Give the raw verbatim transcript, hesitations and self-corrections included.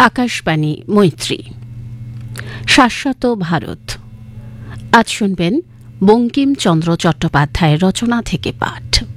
আকাশবাণী মৈত্রী শাশ্বত ভারত। আজ শুনবেন বঙ্কিমচন্দ্র চট্টোপাধ্যায়ের রচনা থেকে পাঠ।